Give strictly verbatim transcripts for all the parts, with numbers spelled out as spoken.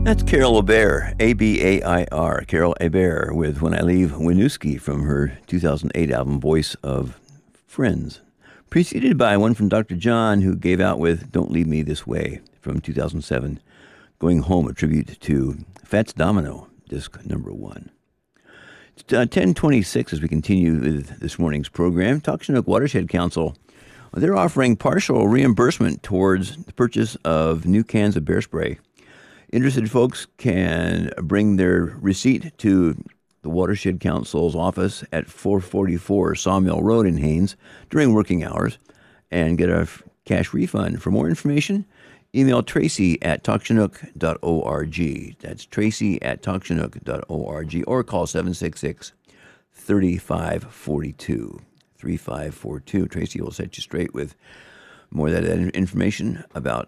That's Carol Abair, A B A I R, Carol Abair, with When I Leave Winooski from her two thousand eight album Voice of Friends, preceded by one from Doctor John, who gave out with Don't Leave Me This Way from two thousand seven, Going Home, a tribute to Fats Domino, disc number one. It's uh, ten twenty-six as we continue with this morning's program. Tokshinok Watershed Council, they're offering partial reimbursement towards the purchase of new cans of bear spray. Interested folks can bring their receipt to the Watershed Council's office at four forty-four Sawmill Road in Haines during working hours and get a f- cash refund. For more information, email Tracy at tokshinok dot org. That's Tracy at tokshinok dot org, or call seven six six, three five four two. three five four two. Tracy will set you straight with more of that information about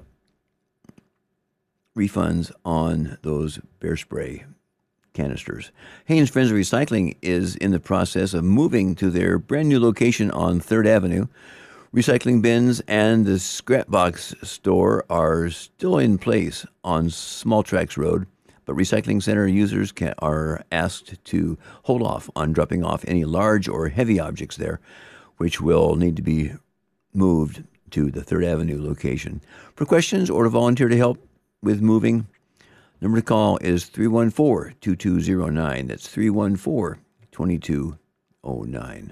refunds on those bear spray canisters. Haynes Friends of Recycling is in the process of moving to their brand new location on third Avenue. Recycling bins and the scrap box store are still in place on Small Tracks Road, but recycling center users can, are asked to hold off on dropping off any large or heavy objects there, which will need to be moved to the third Avenue location. For questions or to volunteer to help with moving, number to call is three one four, two two zero nine. That's three one four, two two zero nine.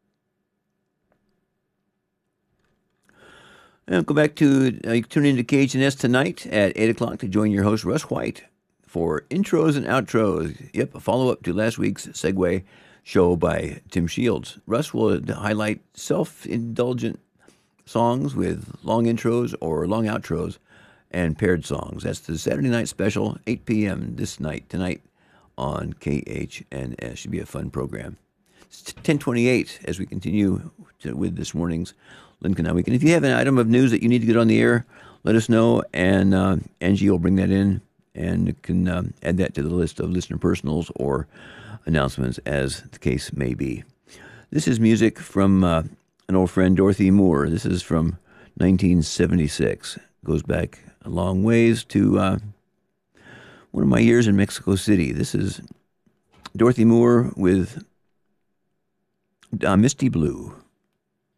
And go back to, uh, you can tune into K H N S tonight at eight o'clock to join your host, Russ White, for intros and outros. Yep, a follow-up to last week's Segway show by Tim Shields. Russ will highlight self-indulgent songs with long intros or long outros and paired songs. That's the Saturday night special, eight p.m. this night, tonight on K H N S. Should be a fun program. It's ten twenty-eight as we continue to, with this morning's Lincoln Now Weekend. If you have an item of news that you need to get on the air, let us know, and uh, Angie will bring that in and can um, add that to the list of listener personals or announcements as the case may be. This is music from uh, an old friend, Dorothy Moore. This is from nineteen seventy-six. Goes back a long ways to uh, one of my years in Mexico City. This is Dorothy Moore with uh, Misty Blue.